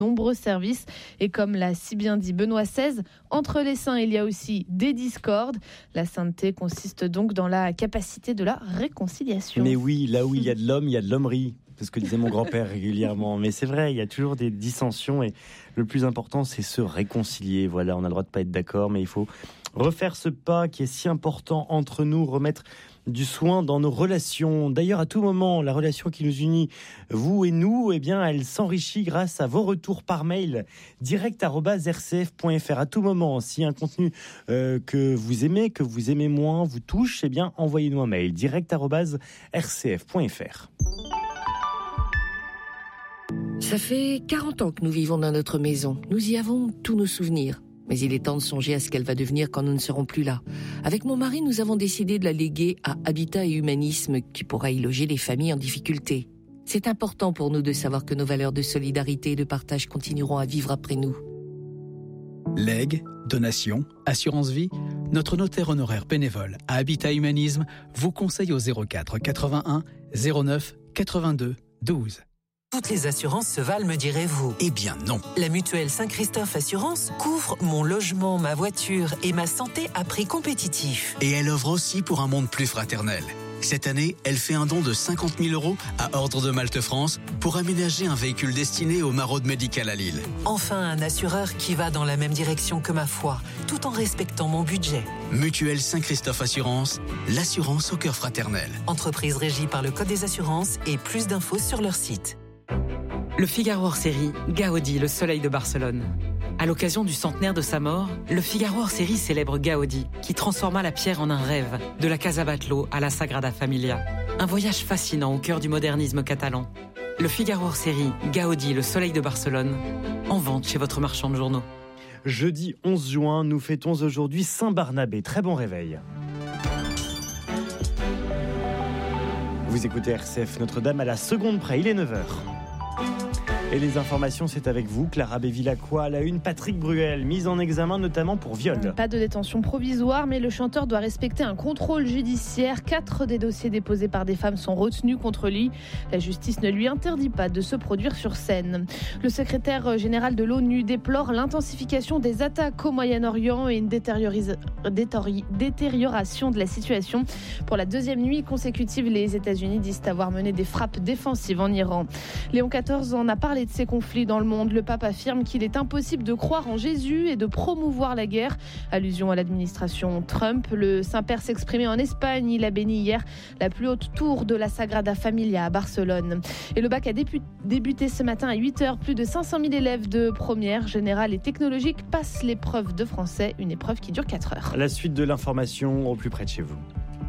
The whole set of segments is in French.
nombreux services. Et comme l'a si bien dit Benoît XVI, entre les saints, il y a aussi des discordes. La sainteté consiste donc dans la capacité de la réconciliation. Mais oui, là où il y a de l'homme, il y a de l'hommerie. C'est ce que disait mon grand-père régulièrement. Mais c'est vrai, il y a toujours des dissensions et le plus important, c'est se réconcilier. Voilà, on a le droit de pas être d'accord, mais il faut refaire ce pas qui est si important entre nous, remettre du soin dans nos relations. D'ailleurs, à tout moment, la relation qui nous unit, vous et nous, eh bien, elle s'enrichit grâce à vos retours par mail direct@rcf.fr. À tout moment, si un contenu que vous aimez moins, vous touche, eh bien, envoyez-nous un mail direct@rcf.fr. Ça fait 40 ans que nous vivons dans notre maison. Nous y avons tous nos souvenirs. Mais il est temps de songer à ce qu'elle va devenir quand nous ne serons plus là. Avec mon mari, nous avons décidé de la léguer à Habitat et Humanisme, qui pourra y loger les familles en difficulté. C'est important pour nous de savoir que nos valeurs de solidarité et de partage continueront à vivre après nous. Legs, donations, assurance vie, notre notaire honoraire bénévole à Habitat Humanisme vous conseille au 04 81 09 82 12. Toutes les assurances se valent, me direz-vous? Eh bien non. La mutuelle Saint-Christophe Assurance couvre mon logement, ma voiture et ma santé à prix compétitif. Et elle œuvre aussi pour un monde plus fraternel. Cette année, elle fait un don de 50 000 € à Ordre de Malte France pour aménager un véhicule destiné aux maraudes médicales à Lille. Enfin, un assureur qui va dans la même direction que ma foi, tout en respectant mon budget. Mutuelle Saint-Christophe Assurance, l'assurance au cœur fraternel. Entreprise régie par le Code des assurances et plus d'infos sur leur site. Le Figaro hors-série, Gaudi, le soleil de Barcelone. À l'occasion du centenaire de sa mort, le Figaro hors-série célèbre Gaudi, qui transforma la pierre en un rêve, de la Casa Batlló à la Sagrada Familia. Un voyage fascinant au cœur du modernisme catalan. Le Figaro hors-série, Gaudi, le soleil de Barcelone, en vente chez votre marchand de journaux. Jeudi 11 juin, nous fêtons aujourd'hui Saint-Barnabé. Très bon réveil. Vous écoutez RCF Notre-Dame à la seconde près, il est 9h. Et les informations, c'est avec vous, Clara Bévilacqua. À la une, Patrick Bruel, mise en examen notamment pour viol. Pas de détention provisoire, mais le chanteur doit respecter un contrôle judiciaire. 4 des dossiers déposés par des femmes sont retenus contre lui. La justice ne lui interdit pas de se produire sur scène. Le secrétaire général de l'ONU déplore l'intensification des attaques au Moyen-Orient et une détérioration de la situation. Pour la deuxième nuit consécutive, les États-Unis disent avoir mené des frappes défensives en Iran. Léon XIV en a parlé de ces conflits dans le monde. Le pape affirme qu'il est impossible de croire en Jésus et de promouvoir la guerre. Allusion à l'administration Trump. Le Saint-Père s'exprimait en Espagne. Il a béni hier la plus haute tour de la Sagrada Familia à Barcelone. Et le bac a débuté ce matin à 8h. Plus de 500 000 élèves de première, générale et technologique passent l'épreuve de français. Une épreuve qui dure 4 heures. La suite de l'information au plus près de chez vous.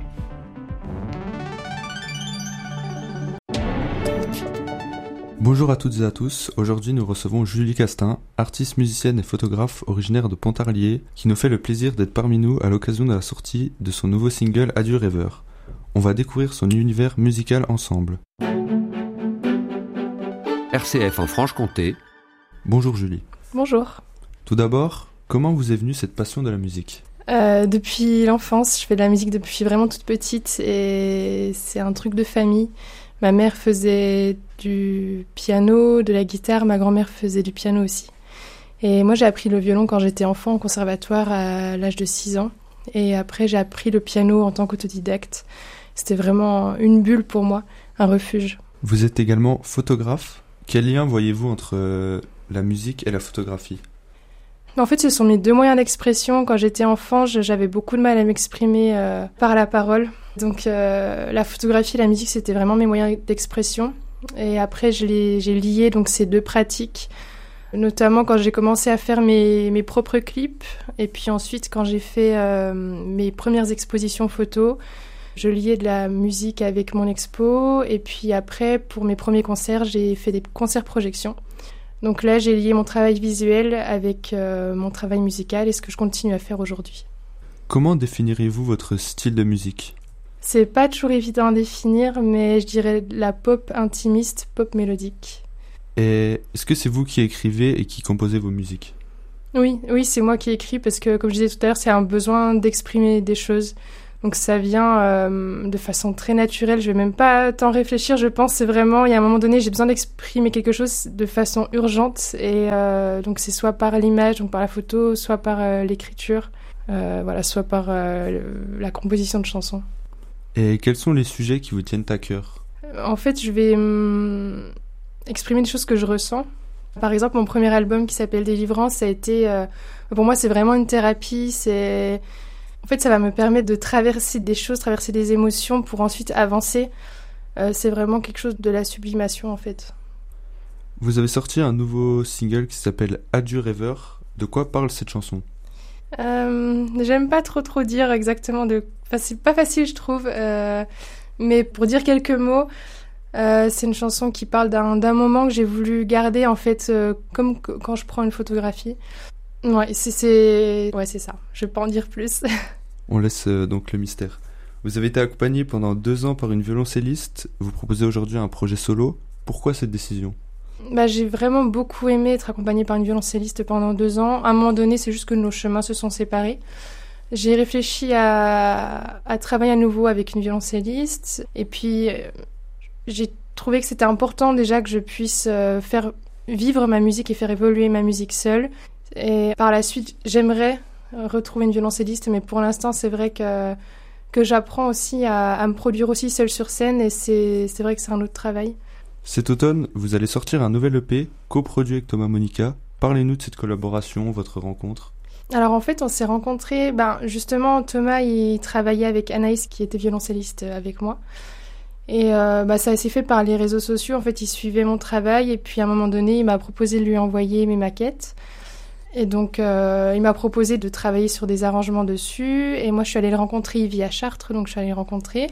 Bonjour à toutes et à tous, aujourd'hui nous recevons Julie Castin, artiste musicienne et photographe originaire de Pontarlier, qui nous fait le plaisir d'être parmi nous à l'occasion de la sortie de son nouveau single Adieu rêveur. On va découvrir son univers musical ensemble. RCF en Franche-Comté. Bonjour Julie. Bonjour. Tout d'abord, comment vous est venue cette passion de la musique ? Depuis l'enfance, je fais de la musique depuis vraiment toute petite et c'est un truc de famille. Ma mère faisait du piano, de la guitare, ma grand-mère faisait du piano aussi. Et moi j'ai appris le violon quand j'étais enfant au conservatoire à l'âge de 6 ans. Et après j'ai appris le piano en tant qu'autodidacte. C'était vraiment une bulle pour moi, un refuge. Vous êtes également photographe. Quel lien voyez-vous entre la musique et la photographie ? En fait, ce sont mes deux moyens d'expression. Quand j'étais enfant, j'avais beaucoup de mal à m'exprimer par la parole. Donc la photographie et la musique, c'était vraiment mes moyens d'expression. Et après, j'ai lié donc, ces deux pratiques, notamment quand j'ai commencé à faire mes propres clips. Et puis ensuite, quand j'ai fait mes premières expositions photos, je liais de la musique avec mon expo. Et puis après, pour mes premiers concerts, j'ai fait des concerts-projections. Donc là, j'ai lié mon travail visuel avec mon travail musical et ce que je continue à faire aujourd'hui. Comment définiriez-vous votre style de musique ? C'est pas toujours évident à définir, mais je dirais la pop intimiste, pop mélodique. Et est-ce que c'est vous qui écrivez et qui composez vos musiques ? Oui, c'est moi qui écris parce que, comme je disais tout à l'heure, c'est un besoin d'exprimer des choses. Donc ça vient de façon très naturelle, je vais même pas tant réfléchir, je pense, c'est vraiment, il y a un moment donné, j'ai besoin d'exprimer quelque chose de façon urgente, et donc c'est soit par l'image, donc par la photo, soit par l'écriture, soit par la composition de chansons. Et quels sont les sujets qui vous tiennent à cœur ? En fait, je vais exprimer des choses que je ressens. Par exemple, mon premier album qui s'appelle Délivrance, ça a été, pour moi, c'est vraiment une thérapie, En fait, ça va me permettre de traverser des choses, traverser des émotions pour ensuite avancer. C'est vraiment quelque chose de la sublimation, en fait. Vous avez sorti un nouveau single qui s'appelle Adieu rêveur. De quoi parle cette chanson ? J'aime pas trop dire exactement c'est pas facile, je trouve. Mais pour dire quelques mots, c'est une chanson qui parle d'un moment que j'ai voulu garder, en fait, comme quand je prends une photographie. Ouais, c'est ça. Je vais pas en dire plus. On laisse donc le mystère. Vous avez été accompagné pendant 2 ans par une violoncelliste. Vous proposez aujourd'hui un projet solo. Pourquoi cette décision ? J'ai vraiment beaucoup aimé être accompagnée par une violoncelliste pendant 2 ans. À un moment donné, c'est juste que nos chemins se sont séparés. J'ai réfléchi à travailler à nouveau avec une violoncelliste. Et puis, j'ai trouvé que c'était important déjà que je puisse faire vivre ma musique et faire évoluer ma musique seule. Et par la suite, j'aimerais retrouver une violoncelliste, mais pour l'instant, c'est vrai que j'apprends aussi à me produire aussi seule sur scène, et c'est vrai que c'est un autre travail. Cet automne, vous allez sortir un nouvel EP, coproduit avec Thomas Monica. Parlez-nous de cette collaboration, votre rencontre. Alors en fait, on s'est rencontrés, justement, Thomas, il travaillait avec Anaïs, qui était violoncelliste avec moi. Et ça s'est fait par les réseaux sociaux. En fait, il suivait mon travail, et puis à un moment donné, il m'a proposé de lui envoyer mes maquettes. Et donc, il m'a proposé de travailler sur des arrangements dessus. Et moi, je suis allée le rencontrer, il vit à Chartres, donc je suis allée le rencontrer.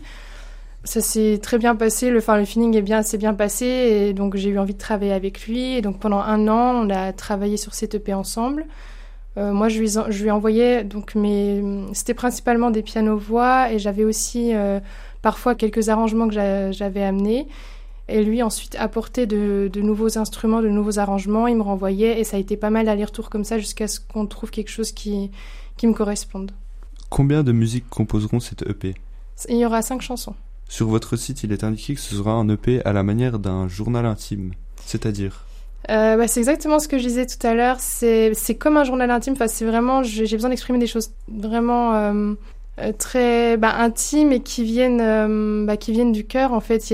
Ça s'est très bien passé, le feeling s'est bien passé. Et donc, j'ai eu envie de travailler avec lui. Et donc, pendant 1 an, on a travaillé sur cet EP ensemble. Moi, je lui ai envoyé, donc, c'était principalement des pianos-voix. Et j'avais aussi, parfois, quelques arrangements que j'avais amenés. Et lui, ensuite, apportait de nouveaux instruments, de nouveaux arrangements. Il me renvoyait, et ça a été pas mal d'aller-retour comme ça jusqu'à ce qu'on trouve quelque chose qui me corresponde. Combien de musiques composeront cette EP ? Il y aura 5 chansons. Sur votre site, il est indiqué que ce sera un EP à la manière d'un journal intime. C'est-à-dire ? C'est exactement ce que je disais tout à l'heure. C'est comme un journal intime. Enfin, c'est vraiment, j'ai besoin d'exprimer des choses vraiment très intimes et qui viennent du cœur. En fait,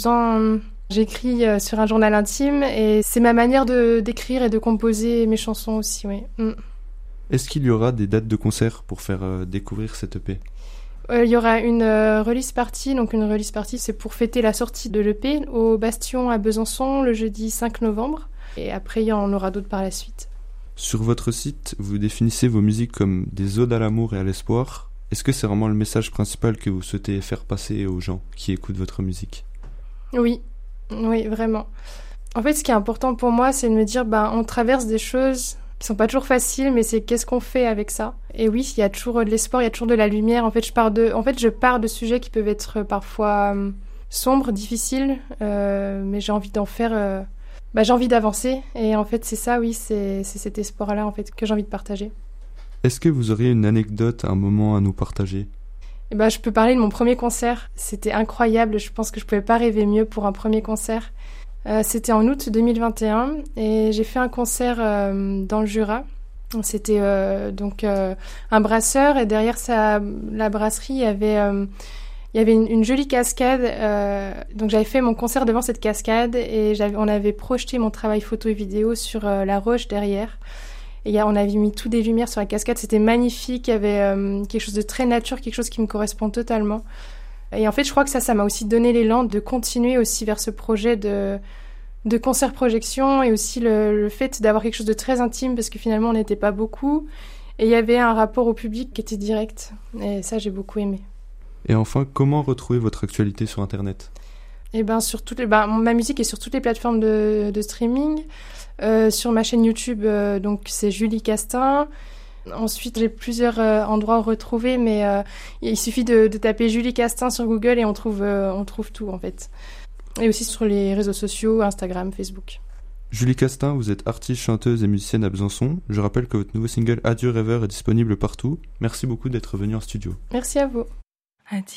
j'écris sur un journal intime, et c'est ma manière d'écrire et de composer mes chansons aussi. Oui. Est-ce qu'il y aura des dates de concert pour faire découvrir cette EP ? Il y aura une release party. Donc une release party, c'est pour fêter la sortie de l'EP au Bastion à Besançon le jeudi 5 novembre. Et après, il y en aura d'autres par la suite. Sur votre site, vous définissez vos musiques comme des odes à l'amour et à l'espoir. Est-ce que c'est vraiment le message principal que vous souhaitez faire passer aux gens qui écoutent votre musique ? Oui, vraiment. En fait, ce qui est important pour moi, c'est de me dire, on traverse des choses qui sont pas toujours faciles, mais c'est qu'est-ce qu'on fait avec ça. Et oui, il y a toujours de l'espoir, il y a toujours de la lumière. En fait, je pars de sujets qui peuvent être parfois sombres, difficiles, mais j'ai envie d'en faire... j'ai envie d'avancer, et en fait, c'est ça, oui, c'est cet espoir-là, en fait, que j'ai envie de partager. Est-ce que vous auriez une anecdote, un moment à nous partager ? Je peux parler de mon premier concert. C'était incroyable, je pense que je pouvais pas rêver mieux pour un premier concert. C'était en août 2021, et j'ai fait un concert dans le Jura. C'était un brasseur, et derrière la brasserie, il y avait une jolie cascade. Donc j'avais fait mon concert devant cette cascade, et on avait projeté mon travail photo et vidéo sur la roche derrière. Et on avait mis tout des lumières sur la cascade, c'était magnifique, il y avait quelque chose de très nature, quelque chose qui me correspond totalement. Et en fait, je crois que ça m'a aussi donné l'élan de continuer aussi vers ce projet de concert-projection, et aussi le fait d'avoir quelque chose de très intime, parce que finalement, on n'était pas beaucoup. Et il y avait un rapport au public qui était direct. Et ça, j'ai beaucoup aimé. Et enfin, comment retrouver votre actualité sur Internet ? Sur ma musique est sur toutes les plateformes de streaming. Sur ma chaîne YouTube, donc c'est Julie Castin. Ensuite, j'ai plusieurs endroits où retrouver, mais il suffit de taper Julie Castin sur Google, et on trouve tout, en fait. Et aussi sur les réseaux sociaux, Instagram, Facebook. Julie Castin, vous êtes artiste, chanteuse et musicienne à Besançon. Je rappelle que votre nouveau single Adieu rêveur est disponible partout. Merci beaucoup d'être venue en studio. Merci à vous. Adieu.